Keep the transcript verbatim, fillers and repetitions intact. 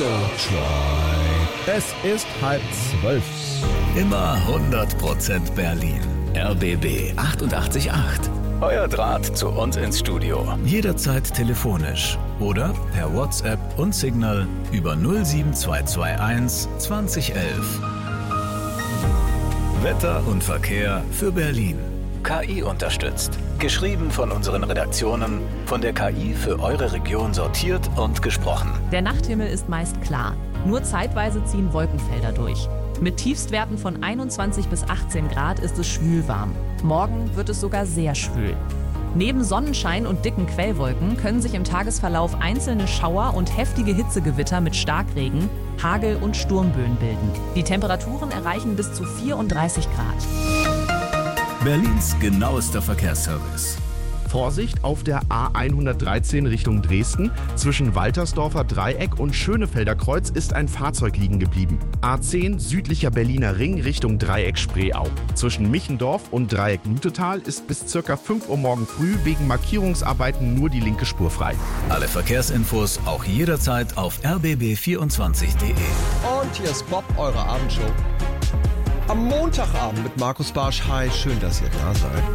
So try. Es ist halb zwölf. Immer hundert Prozent Berlin. R B B achtundachtzig Komma acht. Euer Draht zu uns ins Studio. Jederzeit telefonisch oder per WhatsApp und Signal über null sieben zwei zwei eins zwanzig elf. Wetter und Verkehr für Berlin. K I unterstützt. Geschrieben von unseren Redaktionen, von der K I für eure Region sortiert und gesprochen. Der Nachthimmel ist meist klar. Nur zeitweise ziehen Wolkenfelder durch. Mit Tiefstwerten von einundzwanzig bis achtzehn Grad ist es schwülwarm. Morgen wird es sogar sehr schwül. Neben Sonnenschein und dicken Quellwolken können sich im Tagesverlauf einzelne Schauer und heftige Hitzegewitter mit Starkregen, Hagel und Sturmböen bilden. Die Temperaturen erreichen bis zu vierunddreißig Grad. Berlins genauester Verkehrsservice. Vorsicht auf der A hundertdreizehn Richtung Dresden. Zwischen Waltersdorfer Dreieck und Schönefelder Kreuz ist ein Fahrzeug liegen geblieben. A zehn südlicher Berliner Ring Richtung Dreieck Spreeau. Zwischen Michendorf und Dreieck Lütetal ist bis ca. fünf Uhr morgen früh wegen Markierungsarbeiten nur die linke Spur frei. Alle Verkehrsinfos auch jederzeit auf r b b vierundzwanzig punkt de. Und hier ist Bob, eure Abendshow. Am Montagabend mit Markus Barsch. Hi, schön, dass ihr da seid.